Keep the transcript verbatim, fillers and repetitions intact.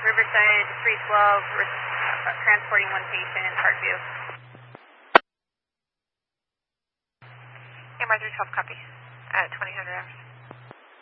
Riverside three twelve, uh, transporting one patient in Parkview. A M R three twelve, copy. At twenty hundred hours.